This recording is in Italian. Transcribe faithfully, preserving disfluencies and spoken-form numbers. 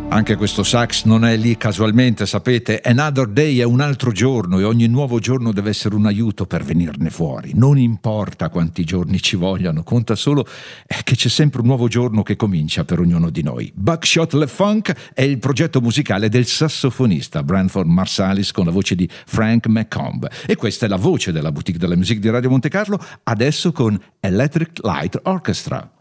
Anche questo sax non è lì casualmente, sapete. Another day è un altro giorno e ogni nuovo giorno deve essere un aiuto per venirne fuori. Non importa quanti giorni ci vogliano, conta solo che c'è sempre un nuovo giorno che comincia per ognuno di noi. Buckshot LeFunk è il progetto musicale del sassofonista Branford Marsalis con la voce di Frank McComb. E questa è la voce della Boutique de la Musique di Radio Monte Carlo, adesso con Electric Light Orchestra.